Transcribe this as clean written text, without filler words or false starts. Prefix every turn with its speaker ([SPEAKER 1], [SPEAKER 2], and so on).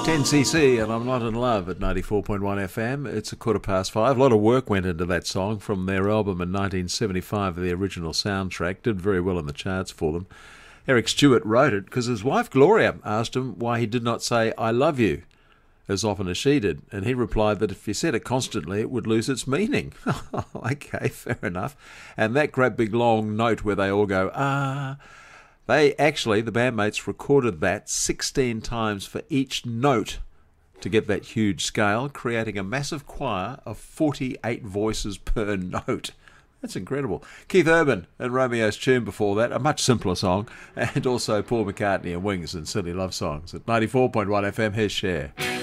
[SPEAKER 1] 10cc and I'm Not in Love at 94.1 FM. It's 5:15. A lot of work went into that song from their album in 1975, the original soundtrack. Did very well in the charts for them. Eric Stewart wrote it because his wife Gloria asked him why he did not say I love you as often as she did, and he replied that if you said it constantly it would lose its meaning. Okay, fair enough. And that great big long note where they all go they actually, the bandmates, recorded that 16 times for each note to get that huge scale, creating a massive choir of 48 voices per note. That's incredible. Keith Urban and Romeo's Tune before that, a much simpler song, and also Paul McCartney and Wings and Silly Love Songs. At 94.1 FM, here's Cher.